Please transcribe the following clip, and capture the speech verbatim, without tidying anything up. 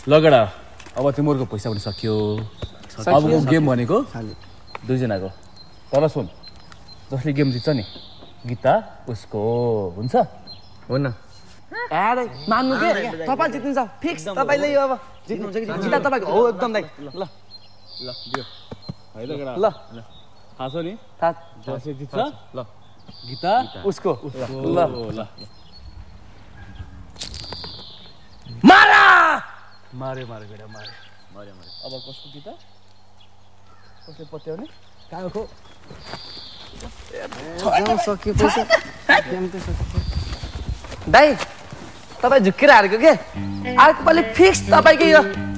लगडा अब तिमीहरूको पैसा पनि सक्यो अबको गेम भनेको दुईजनाको तर सुन जसले गेम जित्छ नि गीता उसको हुन्छ हो न अरे मान्नु के तपाईँ जित्नुहुन्छ फिक्स तपाईँले यो अब जित्नुहुन्छ कि जित्दा तपाईँको हो एकदम दाइ ल ल दियो है लगडा ल थाहा छ नि थाहा जसले जित्छ ल गीता उसको ल ल मारा मारे मारे बेटा मारे मारे मारे अब कसको गीता कसले पत्याउने कहाँको सक्यो पैसा दाइ तपाईँ झुक्केर हारेको के अर्को पालि फिक्स तपाईँकै यो